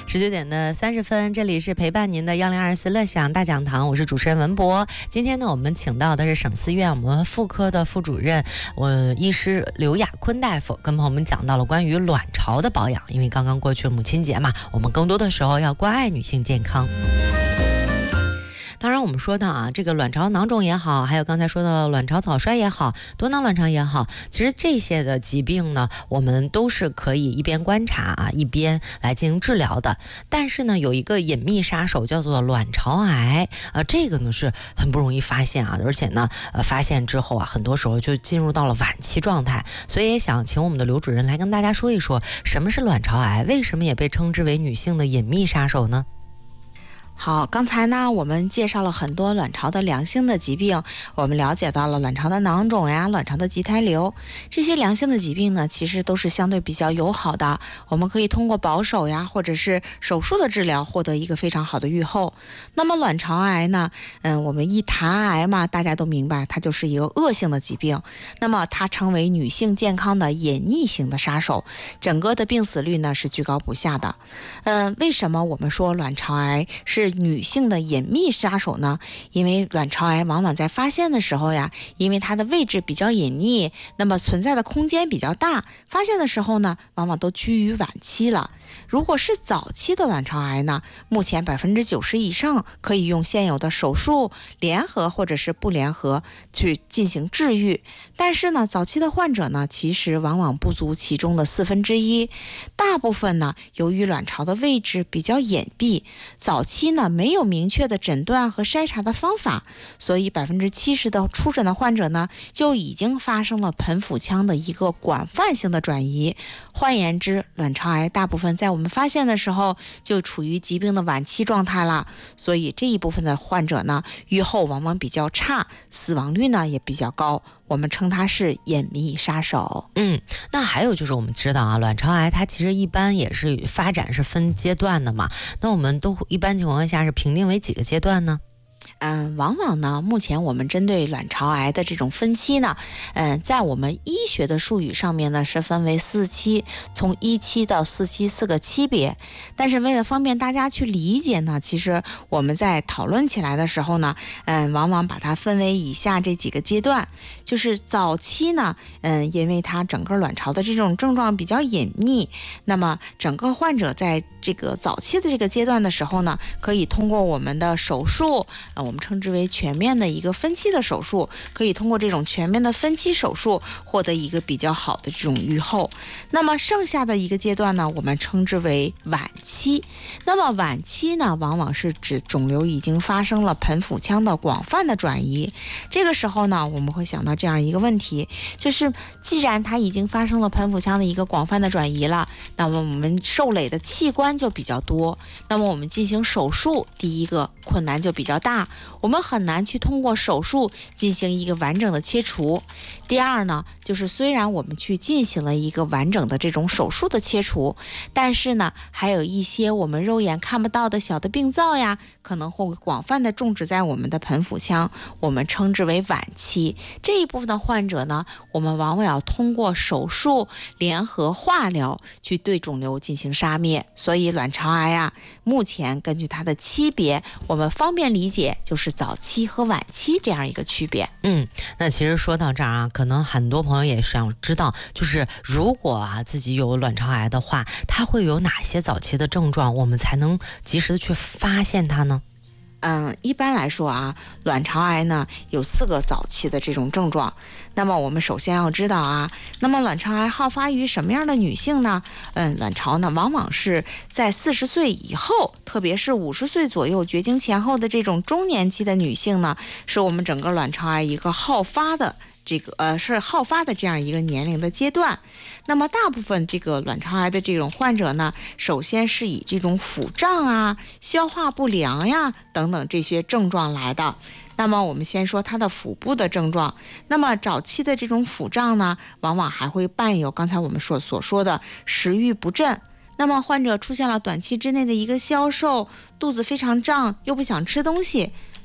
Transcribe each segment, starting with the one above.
19点30分，这里是陪伴您的1024乐享大讲堂，我是主持人文博。今天呢，我们请到的是省四院我们妇科的副主任，医师刘亚坤大夫，跟朋友们讲到了关于卵巢的保养。因为刚刚过去母亲节嘛，我们更多的时候要关爱女性健康。当然我们说到啊，这个卵巢囊肿也好，还有刚才说的卵巢早衰也好，多囊卵巢也好，其实这些的疾病呢，我们都是可以一边观察啊，一边来进行治疗的。但是呢，有一个隐秘杀手叫做卵巢癌，这个呢是很不容易发现啊，而且呢，发现之后啊，很多时候就进入到了晚期状态。所以也想请我们的刘主任来跟大家说一说，什么是卵巢癌，为什么也被称之为女性的隐秘杀手呢？ 好，刚才呢我们介绍了很多卵巢的良性的疾病，我们了解到了卵巢的囊肿呀、卵巢的畸胎瘤，这些良性的疾病呢其实都是相对比较友好的，我们可以通过保守呀或者是手术的治疗获得一个非常好的预后。那么卵巢癌呢，我们一谈癌嘛，大家都明白它就是一个恶性的疾病，那么它成为女性健康的隐匿型的杀手，整个的病死率呢是居高不下的。为什么我们说卵巢癌是女性的隐秘杀手呢？因为卵巢癌往往在发现的时候呀，因为它的位置比较隐匿，那么存在的空间比较大，发现的时候呢，往往都趋于晚期了。如果是早期的卵巢癌呢，目前90%以上可以用现有的手术、联合或者是不联合去进行治愈。但是呢，早期的患者呢，其实往往不足其中的1/4，大部分呢，由于卵巢的位置比较隐蔽，早期呢没有明确的诊断和筛查的方法，所以70%的出诊的患者呢，就已经发生了盆腹腔的一个广泛性的转移。换言之，卵巢癌大部分在我们发现的时候就处于疾病的晚期状态了，所以这一部分的患者呢，预后往往比较差，死亡率呢也比较高，我们称它是隐秘杀手。 那还有就是我们知道啊，卵巢癌它其实一般也是发展是分阶段的嘛，那我们都一般情况下是评定为几个阶段呢？ 往往呢，目前我们针对卵巢癌的这种分期呢，在我们医学的术语上面呢是分为4期，从1期到4期4个级别。但是为了方便大家去理解呢，其实我们在讨论起来的时候呢，往往把它分为以下这几个阶段。就是早期呢，因为它整个卵巢的这种症状比较隐匿，那么整个患者在这个早期的这个阶段的时候呢，可以通过我们的手术，我们称之为全面的一个分期的手术，可以通过这种全面的分期手术获得一个比较好的这种预后。那么剩下的一个阶段呢，我们称之为晚期。那么晚期呢，往往是指肿瘤已经发生了盆腹腔的广泛的转移。这个时候呢，我们会想到这样一个问题，就是既然它已经发生了盆腹腔的一个广泛的转移了，那么我们受累的器官就比较多，那么我们进行手术，第一个困难就比较大，我们很难去通过手术进行一个完整的切除。第二呢，就是虽然我们去进行了一个完整的这种手术的切除，但是呢，还有一些我们肉眼看不到的小的病灶呀，可能会广泛的种植在我们的盆腹腔，我们称之为晚期。这一部分的患者呢，我们往往要通过手术、联合化疗去对肿瘤进行杀灭。所以卵巢癌啊，目前根据它的期别，我们方便理解就是早期和晚期这样一个区别。 那其实说到这儿啊，可能很多朋友也想知道，就是如果啊自己有卵巢癌的话，它会有哪些早期的症状，我们才能及时的去发现它呢？ 一般来说啊，卵巢癌呢有4个早期的这种症状。那么我们首先要知道啊，那么卵巢癌好发于什么样的女性呢？卵巢呢往往是在40岁以后，特别是50岁左右绝经前后的这种中年期的女性呢，是我们整个卵巢癌一个好发的这样一个年龄的阶段。那么大部分这个卵巢癌的这种患者呢，首先是以这种腹胀啊、消化不良呀等等这些症状来的。那么我们先说它的腹部的症状。那么早期的这种腹胀呢，往往还会伴有刚才我们所说的食欲不振。那么患者出现了短期之内的一个消瘦，肚子非常胀，又不想吃东西。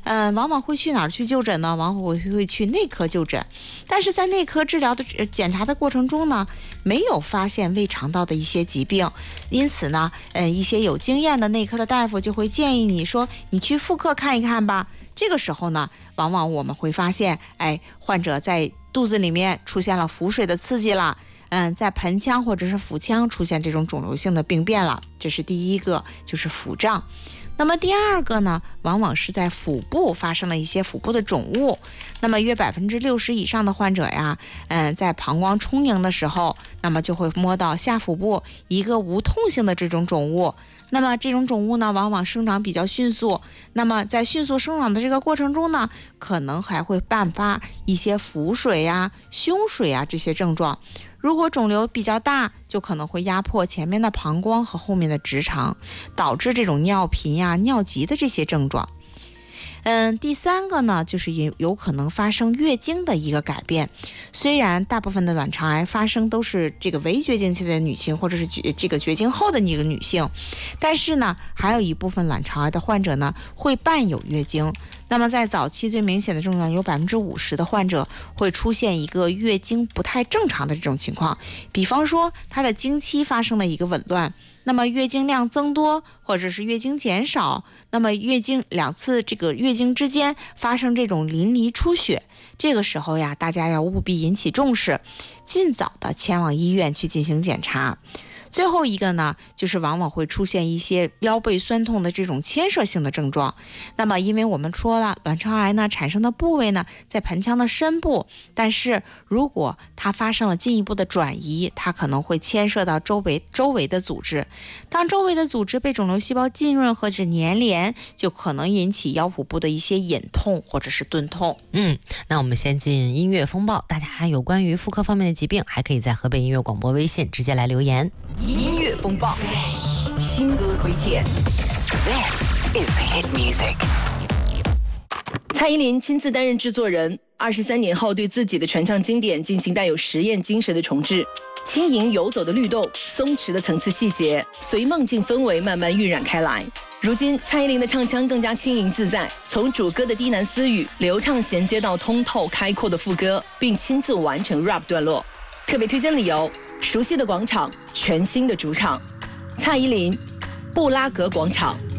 往往会去哪儿去就诊呢？往往会去内科就诊，但是在内科治疗的检查的过程中呢，没有发现胃肠道的一些疾病，因此呢，一些有经验的内科的大夫就会建议你说，你去妇科看一看吧。这个时候呢，往往我们会发现，患者在肚子里面出现了腹水的刺激了，在盆腔或者是腹腔出现这种肿瘤性的病变了，这是第一个，就是腹胀。那么第二个呢，往往是在腹部发生了一些腹部的肿物。那么约60%以上的患者呀，在膀胱充盈的时候，那么就会摸到下腹部一个无痛性的这种肿物。那么这种肿物呢，往往生长比较迅速。那么在迅速生长的这个过程中呢，可能还会伴发一些腹水呀、胸水啊这些症状。如果肿瘤比较大，就可能会压迫前面的膀胱和后面的直肠，导致这种尿频呀、尿急的这些症状。第三个呢，就是有可能发生月经的一个改变。虽然大部分的卵巢癌发生都是这个围绝经期的女性，或者是这个绝经后的一个女性，但是呢，还有一部分卵巢癌的患者呢，会伴有月经。那么在早期最明显的症状，有50%的患者会出现一个月经不太正常的这种情况，比方说她的经期发生了一个紊乱，那么月经量增多，或者是月经减少，那么2次这个月经之间发生这种淋漓出血，这个时候呀，大家要务必引起重视，尽早的前往医院去进行检查。最后一个呢，就是往往会出现一些腰背酸痛的这种牵涉性的症状。那么因为我们说了，卵巢癌呢产生的部位呢在盆腔的深部，但是如果它发生了进一步的转移，它可能会牵涉到周围的组织。当周围的组织被肿瘤细胞浸润或者粘连，就可能引起腰腹部的一些隐痛或者是钝痛。 那我们先进音乐风暴，大家还有关于妇科方面的疾病，还可以在河北音乐广播微信直接来留言。 音乐风暴，新歌推荐。This is hit music。蔡依林亲自担任制作人，23年后对自己的传唱经典进行带有实验精神的重制，轻盈游走的律动，松弛的层次细节，随梦境氛围慢慢晕染开来。如今蔡依林的唱腔更加轻盈自在，从主歌的低喃私语流畅衔接到通透开阔的副歌，并亲自完成 rap 段落。特别推荐理由：熟悉的广场，全新的主场，蔡依林，布拉格广场。